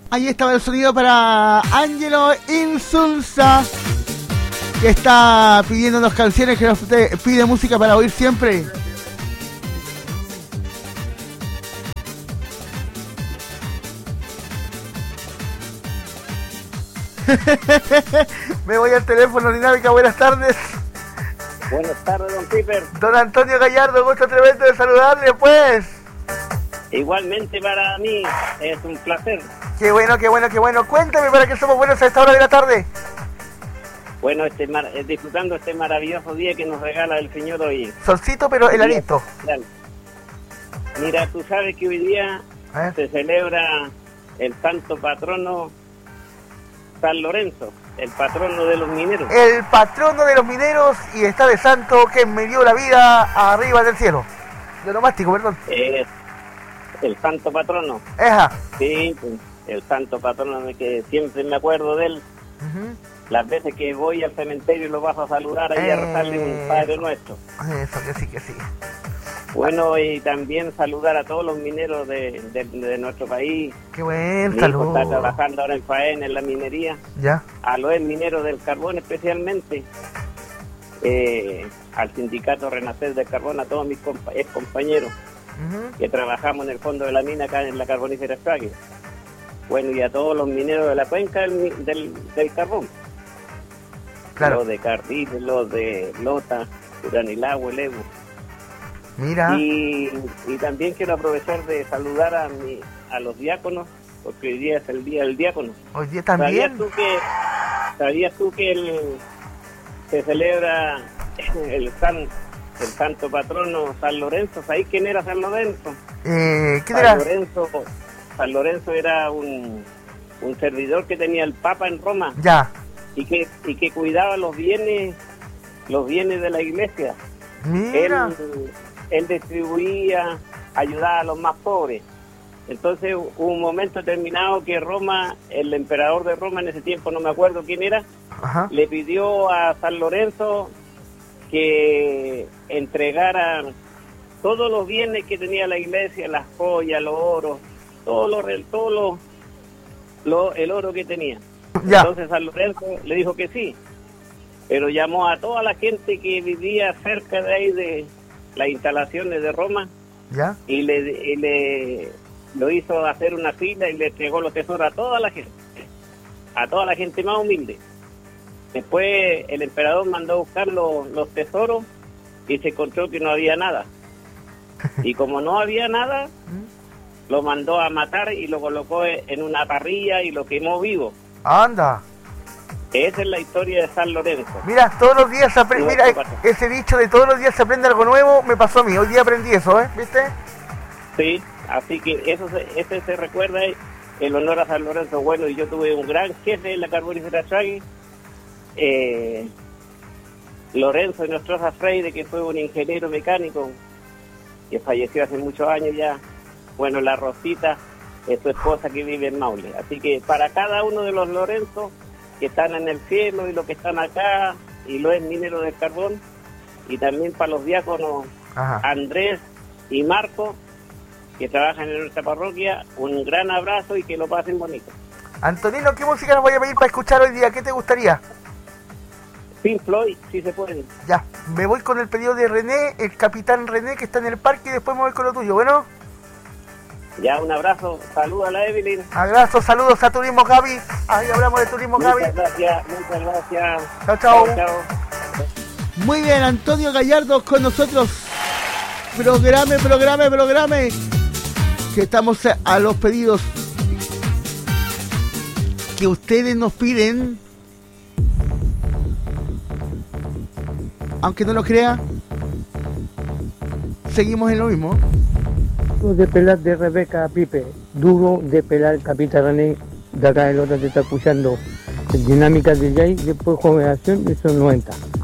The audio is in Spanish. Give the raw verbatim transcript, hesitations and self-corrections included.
Ahí estaba el sonido para Ángelo Insulza, que está pidiéndonos canciones, que nos pide música para oír siempre. Me voy al teléfono, Dinámica, buenas tardes. Buenas tardes, don Piper. Don Antonio Gallardo, gusto tremendo de saludarle, pues. Igualmente para mí, es un placer. Qué bueno, qué bueno, qué bueno. Cuéntame para qué somos buenos a esta hora de la tarde. Bueno, este mar, disfrutando este maravilloso día que nos regala el Señor hoy. Solcito, pero heladito. Mira, tú sabes que hoy día se celebra el santo patrono San Lorenzo, el patrono de los mineros. El patrono de los mineros, y está de santo que me dio la vida arriba del cielo. De lo mástico, perdón. Eh, el santo patrono. Eja. Sí, el santo patrono de que siempre me acuerdo de él. Uh-huh. Las veces que voy al cementerio y lo vas a saludar ahí eh, a rezarle un Padre Nuestro. Eso, que sí, que sí. Bueno, y también saludar a todos los mineros de, de, de nuestro país. Qué buen saludo. Está trabajando ahora en faena, en la minería. Ya. A los mineros del carbón especialmente. Eh, al sindicato Renacer del Carbón, a todos mis compa- ex compañeros uh-huh. que trabajamos en el fondo de la mina acá en la carbonífera Sprague. Bueno, y a todos los mineros de la cuenca del, del, del carbón. Claro. Los de Cardil, los de Lota, Uranilagua, el Evo. Mira. Y, y también quiero aprovechar de saludar a mi, a los diáconos, porque hoy día es el día del diácono. Hoy día también. ¿Sabías tú que, sabías tú que el, se celebra el, san, el santo patrono San Lorenzo? ¿Sabéis quién era San Lorenzo? Eh, ¿Quién San era? Lorenzo, San Lorenzo era un, un servidor que tenía el Papa en Roma. Ya. Y que, y que cuidaba los bienes, los bienes de la iglesia. Mira. Él, él distribuía, ayudaba a los más pobres. Entonces hubo un momento determinado que Roma, el emperador de Roma en ese tiempo, no me acuerdo quién era, Ajá. le pidió a San Lorenzo que entregara todos los bienes que tenía la iglesia, las joyas, los oros, todo, lo, todo lo, lo, el oro que tenía. Ya. Entonces San Lorenzo le dijo que sí, pero llamó a toda la gente que vivía cerca de ahí de las instalaciones de Roma. ¿Ya? Y le, y le lo hizo hacer una fila y le entregó los tesoros a toda la gente, a toda la gente más humilde. Después el emperador mandó a buscar los, los tesoros y se encontró que no había nada. Y como no había nada, lo mandó a matar y lo colocó en una parrilla y lo quemó vivo. Anda. Esa es la historia de San Lorenzo. Mira, todos los días se aprende, mira, ese dicho de todos los días se aprende algo nuevo, me pasó a mí, hoy día aprendí eso, ¿eh? ¿Viste? Sí, así que eso se, ese se recuerda el honor a San Lorenzo. Bueno, y yo tuve un gran jefe en la carbonífera Sprague, eh, Lorenzo Nostroza Freire, que fue un ingeniero mecánico que falleció hace muchos años ya. Bueno, la Rosita es su esposa que vive en Maule. Así que para cada uno de los Lorenzo que están en el cielo y los que están acá y los mineros del carbón, y también para los diáconos Ajá. Andrés y Marco que trabajan en nuestra parroquia, un gran abrazo y que lo pasen bonito. Antonino, ¿qué música nos voy a pedir para escuchar hoy día? ¿Qué te gustaría? Pink Floyd, si se puede. Ya, me voy con el pedido de René, el capitán René que está en el parque, y después me voy con lo tuyo, ¿bueno? Ya, un abrazo, saludos a la Evelyn. Abrazo, saludos a Turismo Gaby. Ahí hablamos de Turismo muchas Gaby. Muchas gracias, muchas gracias. Chao, chao. Chao, chao. Muy bien, Antonio Gallardo con nosotros. Programe, programe, programe. Que estamos a los pedidos que ustedes nos piden. Aunque no lo crea, seguimos en lo mismo. De pelar de Rebeca Pipe, duro de pelar Capitán René, de acá el otro te está escuchando Dinámica de Jay, después Generación de esos noventa.